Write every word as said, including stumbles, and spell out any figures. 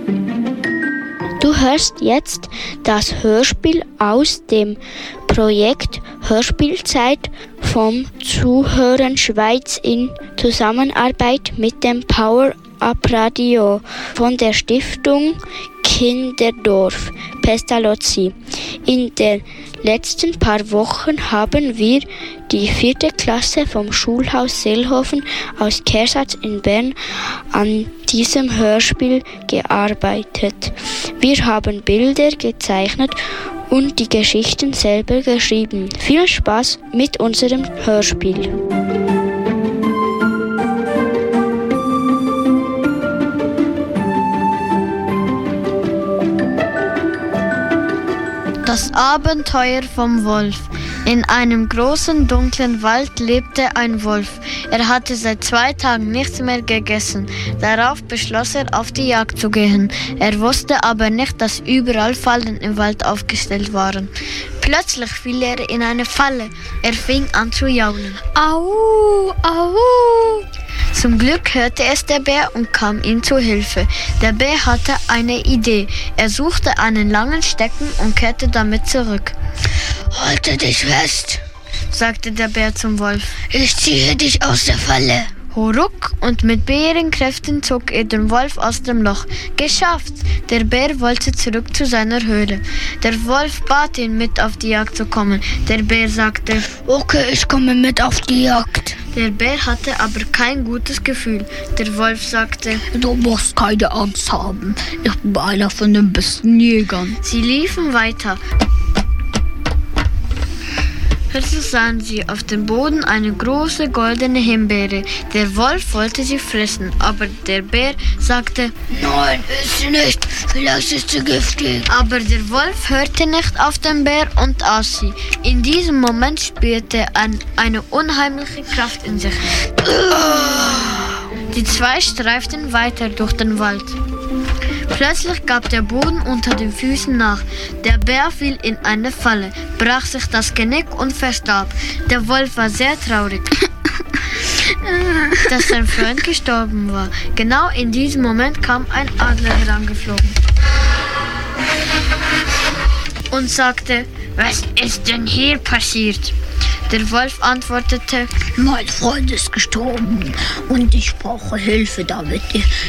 Du hörst jetzt das Hörspiel aus dem Projekt Hörspielzeit vom Zuhören Schweiz in Zusammenarbeit mit dem Power-Up-Radio von der Stiftung Kinderdorf Pestalozzi. In den letzten paar Wochen haben wir die vierte Klasse vom Schulhaus Seelhofen aus Kersatz in Bern an diesem Hörspiel gearbeitet. Wir haben Bilder gezeichnet und die Geschichten selber geschrieben. Viel Spaß mit unserem Hörspiel. Das Abenteuer vom Wolf. In einem großen, dunklen Wald lebte ein Wolf. Er hatte seit zwei Tagen nichts mehr gegessen. Darauf beschloss er, auf die Jagd zu gehen. Er wusste aber nicht, dass überall Fallen im Wald aufgestellt waren. Plötzlich fiel er in eine Falle. Er fing an zu jaulen. Au, au. Zum Glück hörte es der Bär und kam ihm zu Hilfe. Der Bär hatte eine Idee. Er suchte einen langen Stecken und kehrte damit zurück. Halte dich fest, sagte der Bär zum Wolf. Ich ziehe dich aus der Falle. Hurruck, und mit Bärenkräften zog er den Wolf aus dem Loch. Geschafft! Der Bär wollte zurück zu seiner Höhle. Der Wolf bat ihn, mit auf die Jagd zu kommen. Der Bär sagte, okay, ich komme mit auf die Jagd. Der Bär hatte aber kein gutes Gefühl. Der Wolf sagte, du musst keine Angst haben. Ich bin einer von den besten Jägern. Sie liefen weiter. Plötzlich sahen sie auf dem Boden eine große goldene Himbeere. Der Wolf wollte sie fressen, aber der Bär sagte, nein, ist sie nicht, vielleicht ist sie giftig. Aber der Wolf hörte nicht auf den Bär und aß sie. In diesem Moment spürte er eine unheimliche Kraft in sich. Die zwei streiften weiter durch den Wald. Plötzlich gab der Boden unter den Füßen nach. Der Bär fiel in eine Falle, brach sich das Genick und verstarb. Der Wolf war sehr traurig, dass sein Freund gestorben war. Genau in diesem Moment kam ein Adler herangeflogen und sagte, was ist denn hier passiert? Der Wolf antwortete, mein Freund ist gestorben und ich brauche Hilfe, damit ich